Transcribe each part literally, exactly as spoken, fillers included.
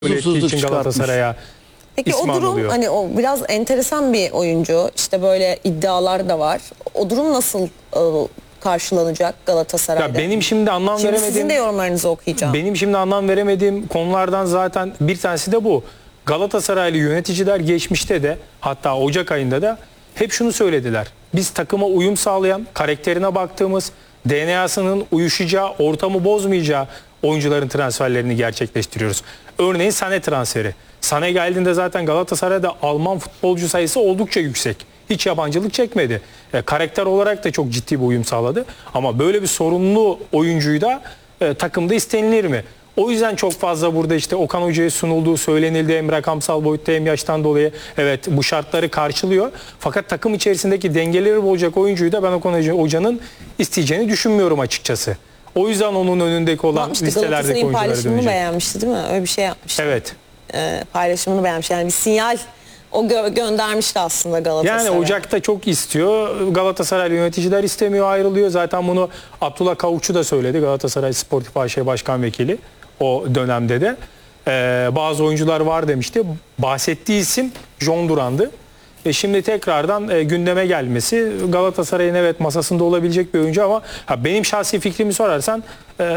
ettiği için Galatasaray'a Peki ismi o durum anılıyor. hani o biraz enteresan bir oyuncu. İşte böyle iddialar da var. O durum nasıl e, karşılanacak Galatasaray'da? Ya benim şimdi anlam Şimdi veremediğim sizin de yorumlarınızı okuyacağım. Benim şimdi anlam veremediğim konulardan zaten bir tanesi de bu. Galatasaraylı yöneticiler geçmişte de, hatta Ocak ayında da hep şunu söylediler. Biz takıma uyum sağlayan, karakterine baktığımız, D N A'sının uyuşacağı, ortamı bozmayacağı oyuncuların transferlerini gerçekleştiriyoruz. Örneğin Sané transferi. Sané geldiğinde zaten Galatasaray'da Alman futbolcu sayısı oldukça yüksek. Hiç yabancılık çekmedi. E, karakter olarak da çok ciddi bir uyum sağladı. Ama böyle bir sorumlu oyuncuyu da e, takımda istenilir mi? O yüzden çok fazla burada işte Okan Hoca'ya sunulduğu söylenildi, hem rakamsal boyutta hem yaştan dolayı evet bu şartları karşılıyor. Fakat takım içerisindeki dengeleri bozacak oyuncuyu da ben Okan Hoca'nın isteyeceğini düşünmüyorum açıkçası. O yüzden onun önündeki olan Tamam, işte listelerdeki Galatasaray'ın oyunculara paylaşımını dönecek. beğenmişti değil mi? Öyle bir şey yapmıştı. Evet. Ee, paylaşımını beğenmiş. Yani bir sinyal o gö göndermişti aslında Galatasaray. Yani Ocak'ta çok istiyor. Galatasaray yöneticiler istemiyor, ayrılıyor. Zaten bunu Abdullah Kavukçu da söyledi. Galatasaray Sportif A Ş Başkan Vekili o dönemde de. Ee, bazı oyuncular var demişti. Bahsettiği isim John Duran'dı. Ve şimdi tekrardan e, gündeme gelmesi Galatasaray'ın evet masasında olabilecek bir oyuncu ama ha, benim şahsi fikrimi sorarsan e,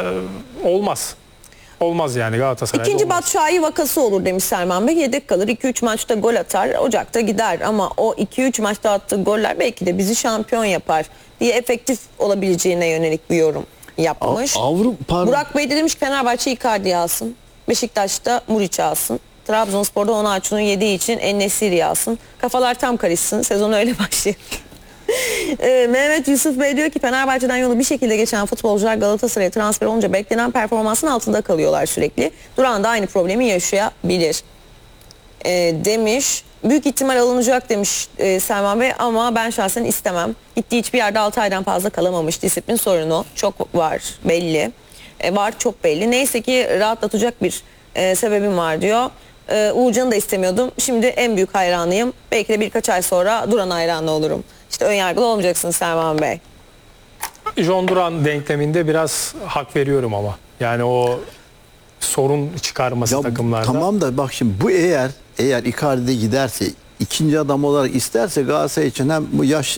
olmaz. Olmaz yani Galatasaray'da İkinci olmaz. Batshuayi vakası olur demiş Selman Bey. Yedek kalır. iki üç maçta gol atar. Ocak'ta gider ama o iki üç maçta attığı goller belki de bizi şampiyon yapar diye efektif olabileceğine yönelik bir yorum yapmış. Avrupa Burak Bey de demiş ki Fenerbahçe Icardi'yi alsın. Beşiktaş'ta Muriç'i alsın. Trabzonspor'da Onaçu'nun yediği için En-Nesyri'yi alsın. Kafalar tam karışsın. Sezon öyle başlıyor. Ee, Mehmet Yusuf Bey diyor ki Fenerbahçe'den yolu bir şekilde geçen futbolcular Galatasaray'a transfer olunca beklenen performansın altında kalıyorlar sürekli. Duran da aynı problemi yaşayabilir ee, demiş. Büyük ihtimal alınacak demiş e, Selman Bey ama ben şahsen istemem. Gittiği hiçbir yerde altı aydan fazla kalamamış. Disiplin sorunu çok var belli. E, var çok belli. Neyse ki rahatlatacak bir e, sebebim var diyor. E, Uğurcan'ı da istemiyordum. Şimdi en büyük hayranıyım. Belki de birkaç ay sonra Duran hayranı olurum. İşte önyargılı olmayacaksın Selman Bey. John Duran denkleminde biraz hak veriyorum ama. Yani o sorun çıkarması ya, takımlarda. tamam da bak şimdi bu eğer eğer Icardi giderse ikinci adam olarak isterse Galatasaray için hem bu yaş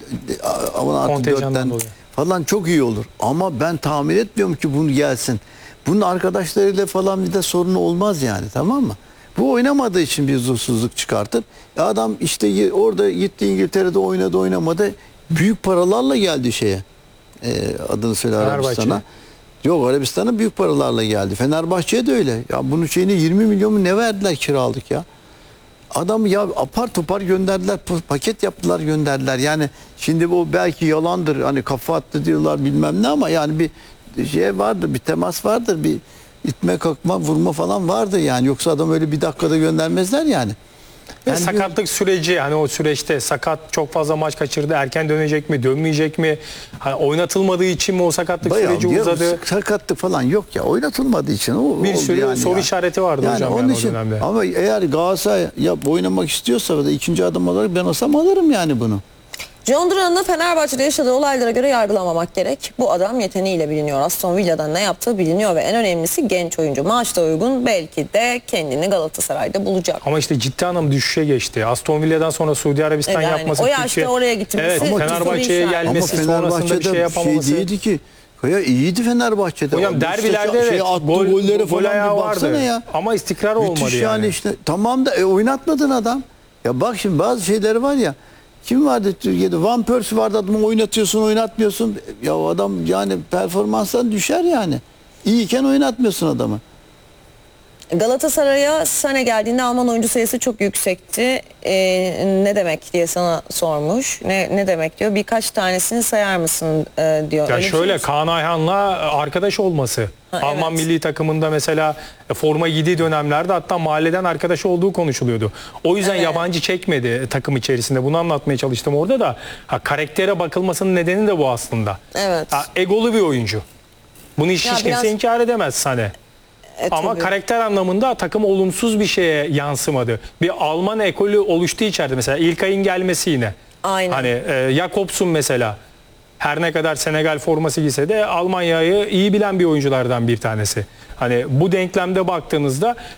artı dörtten falan çok iyi olur. Ama ben tahmin etmiyorum ki bunu gelsin. Bunun arkadaşlarıyla falan bir de sorunu olmaz yani, tamam mı? Bu oynamadığı için bir huzursuzluk çıkartır. Ya adam işte orada gitti İngiltere'de oynadı oynamadı. Büyük paralarla geldi şeye. Ee, adını söyle Arabistan'a. Yok, Arabistan'a büyük paralarla geldi. Fenerbahçe'ye de öyle. Ya bunun şeyini yirmi milyon mu ne verdiler kiralık ya. Adamı ya apar topar gönderdiler, paket yaptılar gönderdiler. Yani şimdi bu belki yalandır, hani kafa attı diyorlar bilmem ne, ama yani bir şey vardır, bir temas vardır, bir itme kalkma vurma falan vardı yani. Yoksa adam öyle bir dakikada göndermezler yani. Ve Yani sakatlık bir... süreci, hani o süreçte sakat, çok fazla maç kaçırdı, erken dönecek mi dönmeyecek mi, hani oynatılmadığı için mi o sakatlık Bayağı, süreci uzadı, sakatlık falan yok ya, oynatılmadığı için o bir sürü yani soru ya. işareti vardı yani hocam onun yani için, o dönemde. ama eğer Galatasaray ya oynamak istiyorsa da ikinci adım olarak ben olsam alırım yani bunu. John Duran'ın Fenerbahçe'de yaşadığı olaylara göre yargılamamak gerek. Bu adam yeteneğiyle biliniyor. Aston Villa'dan ne yaptığı biliniyor ve en önemlisi genç oyuncu. Maaşta uygun, belki de kendini Galatasaray'da bulacak. Ama işte ciddi anlamda düşüşe geçti. Aston Villa'dan sonra Suudi Arabistan yani, yapması. o yaşta Türkiye... oraya gitmesi. Evet, Fenerbahçe'ye gelmesi, ama sonrasında bir şey yapamaması. Şey değildi ki. Ya iyiydi Fenerbahçe'de. Hocam derbilerde şey, evet, attığı gol, golleri gol falan bir baksana vardı. ya. Ama istikrar Müthiş olmadı yani. yani işte. Tamam da e, oynatmadın adam. Ya bak şimdi bazı şeyleri var ya. Kim vardı Türkiye'de? Van Persie vardı, adamı oynatıyorsun oynatmıyorsun. Ya o adam yani performanstan düşer yani. İyiyken oynatmıyorsun adamı. Galatasaray'a Sané geldiğinde Alman oyuncu sayısı çok yüksekti. Ee, ne demek diye sana sormuş. Ne ne demek diyor. Birkaç tanesini sayar mısın e, diyor. Ya Öyle şöyle şey Kaan Ayhan'la arkadaş olması. Ha, Alman evet. milli takımında mesela forma giydiği dönemlerde hatta mahalleden arkadaş olduğu konuşuluyordu. O yüzden evet. yabancı çekmedi takım içerisinde. Bunu anlatmaya çalıştım orada da. Ha, karaktere bakılmasının nedeni de bu aslında. Evet. Ha, egolu bir oyuncu. Bunu hiç, Ya hiç biraz... kimse inkar edemez Sané. E, Ama tabii. karakter anlamında takım olumsuz bir şeye yansımadı. Bir Alman ekolü oluştu içeride mesela. İlkay'ın gelmesi yine. Aynen. Hani e, Jakobs'un mesela. Her ne kadar Senegal forması giyse de Almanya'yı iyi bilen bir oyunculardan bir tanesi. Hani bu denklemde baktığınızda